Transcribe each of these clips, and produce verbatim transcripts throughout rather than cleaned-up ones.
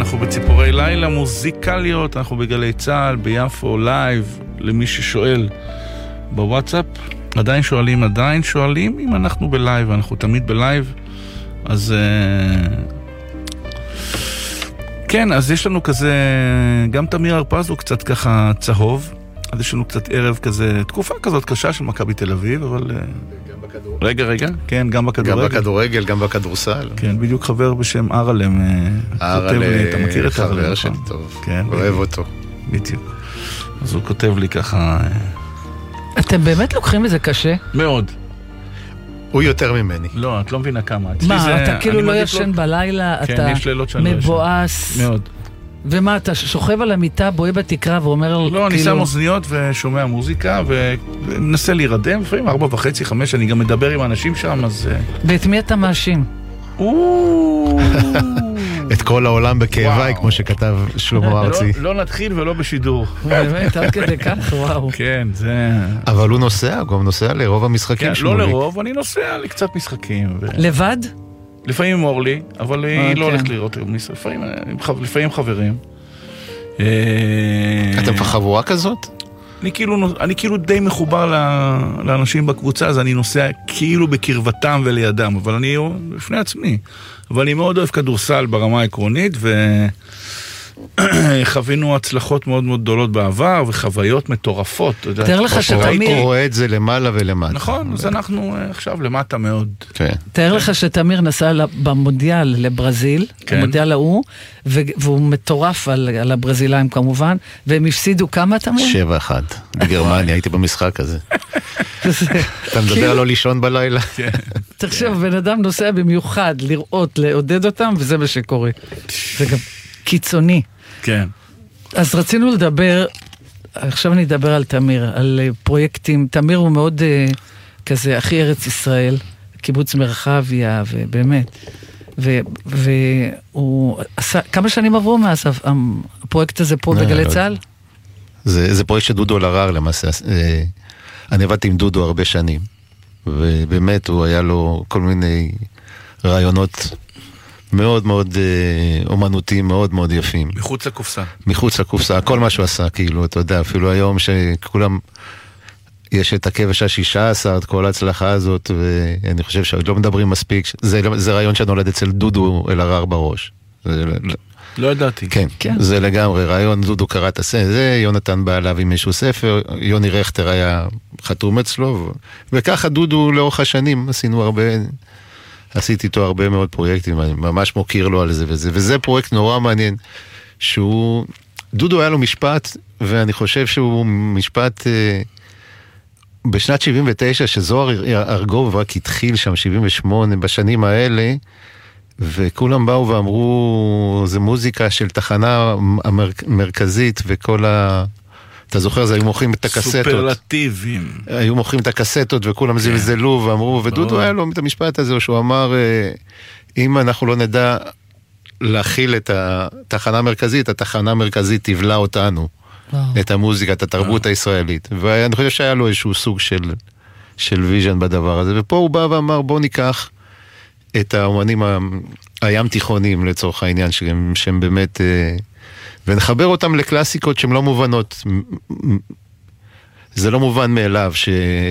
אנחנו בציפורי לילה מוזיקליות, אנחנו בגלי צהל, ביפו, לייב, למי ששואל בוואטסאפ. עדיין שואלים, עדיין שואלים אם אנחנו בלייב, אנחנו תמיד בלייב. אז כן, אז יש לנו כזה, גם תמיר הרפז הוא קצת ככה צהוב, אז יש לנו קצת ערב כזה, תקופה כזאת קשה של מכבי תל אביב, אבל... גם בכדורגל. רגע, רגע, כן, גם בכדורגל. גם בכדורגל, גם בכדורסל. כן, בדיוק חבר בשם ארלם כותב לי, אתה מכיר את ארלם? חבר שלי טוב, כן, אוהב אותו. בדיוק. אז הוא כותב לי ככה... אתם באמת לוקחים את זה קשה? מאוד. הוא יותר ממני. לא, את לא מבינה כמה. מה, אתה כאילו לא ישן בלילה, אתה מבואס. מאוד. ומה, אתה שוכב על המיטה, בואה בתקרה ואומר... לא, אני שם אוזניות ושומע מוזיקה ומנסה להירדם, לפעמים ארבע וחצי, חמש, אני גם מדבר עם האנשים שם, אז... ואת מי אתה מאשים? את כל העולם בכאבי, כמו שכתב שלמה ארצי. לא נתחיל ולא בשידור. באמת, עד כדי כך, וואו. כן, זה... אבל הוא נוסע, גם נוסע לרוב המשחקים שלו. לא לרוב, אני נוסע לקצת משחקים. לבד? לפעמים עם אורלי, אבל היא לא הולכת לראות, לפעמים חברים. אתם בחבורה כזאת? אני כאילו, אני כאילו די מחובר לאנשים בקבוצה, אז אני נוסע כאילו בקרבתם ולידם, אבל אני לפני עצמי. אבל אני מאוד אוהב כדורסל ברמה העקרונית, וחווינו הצלחות מאוד מאוד גדולות בעבר, וחוויות מטורפות. תאר לך שתמיר... הייתי רואה את זה למעלה ולמטה. נכון, אז אנחנו עכשיו למטה מאוד. תאר לך שתמיר נסע במונדיאל לברזיל, במונדיאל ההוא, והוא מטורף על הברזילאים כמובן, והם הפסידו כמה תמיר? שבע אחד. בגרמניה, הייתי במשחק הזה. אתה מדבר לא לישון בלילה? תחשב, בן אדם נוסע במיוחד לראות, לעודד אותם, וזה מה שקורה. זה גם קיצוני. כן. אז רצינו לדבר, עכשיו אני אדבר על תמיר, על פרויקטים. תמיר הוא מאוד כזה, הכי ארץ ישראל, קיבוץ מרחביה, ובאמת. והוא עשה, כמה שנים עברו מאז הפרויקט הזה פה בגלי צהל? זה פרויקט שדודו אלהרר למעשה. אני עבדתי עם דודו הרבה שנים, ובאמת הוא היה לו כל מיני רעיונות מאוד מאוד אומנותיים, מאוד מאוד יפים. מחוץ לקופסה. מחוץ לקופסה, כל מה שהוא עשה, כאילו, אתה יודע, אפילו היום שכולם, יש את הכבש השישה עשר, את כל ההצלחה הזאת, ואני חושב שעוד לא מדברים מספיק, זה, זה רעיון שנולד אצל דודו אלהרר בראש. זה, לא ידעתי. כן, כן, זה לגמרי, רעיון, דודו קרא את הספר, זה יונתן בא עליו עם איזשהו ספר, יוני רכטר היה חתום אצלו, וככה דודו לאורך השנים עשינו הרבה, עשיתי איתו הרבה מאוד פרויקטים, אני ממש מוקיר לו על זה וזה, וזה פרויקט נורא מעניין, שהוא, דודו היה לו משפט, ואני חושב שהוא משפט, בשנת שבעים ותשע, שזוהר ארגוב רק התחיל שם, שבעים ושמונה, בשנים האלה, וכולם באו ואמרו, זה מוזיקה של תחנה המרכזית, וכל ה... אתה זוכר, זה היו מוכרים את הקסטות. סופרלטיבים. היו מוכרים את הקסטות, וכולם זלזלו ואמרו, ודודו היה לו את המשפט הזה, שהוא אמר, אם אנחנו לא נדע להכיל את התחנה המרכזית, התחנה המרכזית תבלע אותנו, את המוזיקה, את התרבות הישראלית. ואני חושב שהיה לו איזשהו סוג של, של ויז'ן בדבר הזה, ופה הוא בא ואמר, בוא ניקח את האומנים הים תיכונים לצורך העניין, שהם, שהם באמת, ונחבר אותם לקלאסיקות שהן לא מובנות. זה לא מובן מאליו ש,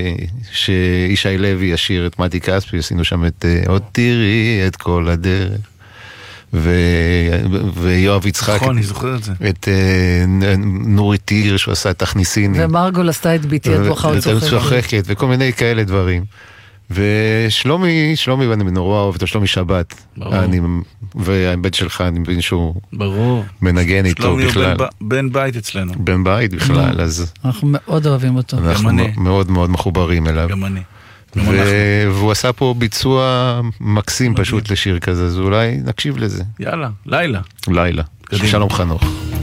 שישי לוי ישיר את מתי כספי, עשינו שם את עוד תראי את כל הדרך, ו, ויואב יצחק, נכון, אני זוכר את זה. את נורי טיר, שהוא עשה את תכניסין. ומרגול עשתה את ביתי, את בוכה צוחקת, וכל מיני כאלה דברים. ושלומי, שלומי, ואני נורא אוהב את שלומי שבת. אני, והבן שלך, אני מבין שהוא ברור. מנגן איתו בכלל. שלומי הוא בן בית אצלנו. בן בית בכלל, אז... אנחנו מאוד אוהבים אותו. אנחנו מאוד מאוד מחוברים אליו. גם אני. והוא עשה פה ביצוע מקסים פשוט לשיר כזה, אז אולי נקשיב לזה. יאללה, לילה. לילה. שלום חנוך.